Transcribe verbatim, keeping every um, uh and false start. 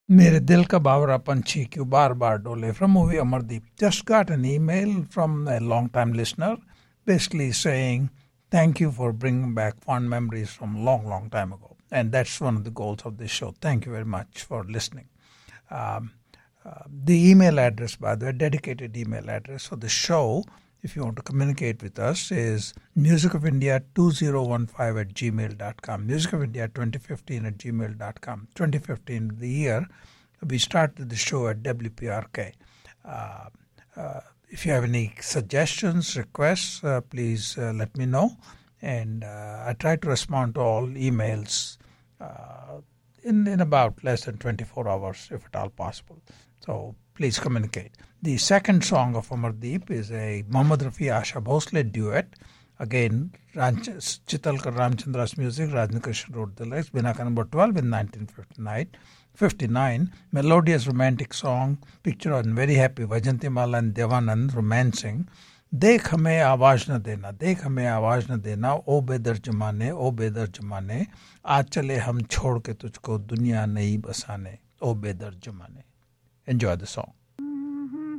मेरे दिल का बावरा पंछी क्यों बार बार डोले from movie Amardeep. Just got an email from a long time listener basically saying thank you for bringing back fond memories from long long time ago, and that's one of the goals of this show. Thank you very much for listening. Um, uh, the email address, by the way, dedicated email address for the show, if you want to communicate with us, is musicofindia two thousand fifteen at gmail dot com. musicofindia twenty fifteen at gmail dot com. twenty fifteen, the year we started the show at W P R K. Uh, uh, if you have any suggestions, requests, uh, please uh, let me know. And uh, I try to respond to all emails uh, in, in about less than twenty-four hours, if at all possible. So please communicate. The second song of Amardeep is a Mohammad Rafi Asha Bhosle duet. Again, Ranch- Chitalkar Ramchandra's music, Rajni Krishna wrote the lyrics. Binaka number twelve in nineteen fifty-nine. Melodious romantic song, picture on very happy Vajanti Mala and Devanand romancing. देख हमें आवाज न देना, देख हमें आवाज न देना, ओ बेदर जमाने, ओ बेदर जमाने, आज चले हम छोड़ के तुझको दुनिया नहीं बसाने, ओ बेदर जमाने. Enjoy the song.